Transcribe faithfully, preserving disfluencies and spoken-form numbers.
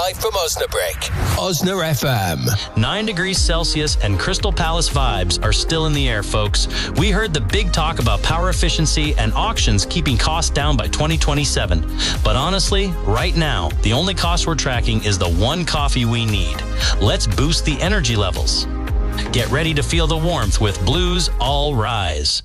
live from Osnabrück. Osna F M. Nine degrees Celsius and Crystal Palace vibes are still in the air, folks. We heard the big talk about power efficiency and auctions keeping costs down by twenty twenty-seven. But honestly, right now, the only cost we're tracking is the one coffee we need. Let's boost the energy levels. Get ready to feel the warmth with Blues All Rise.